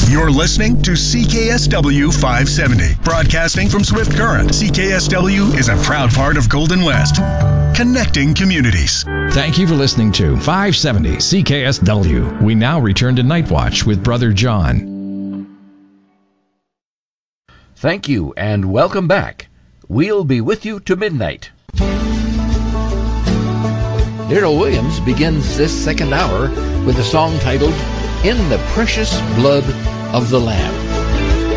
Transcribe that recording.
You're listening to CKSW 570, broadcasting from Swift Current. CKSW is a proud part of Golden West, connecting communities. Thank you for listening to 570 CKSW. We now return to Night Watch with Brother John. Thank you, and welcome back. We'll be with you to midnight. Darrell Williams begins this second hour with a song titled In the Precious Blood of the Lamb.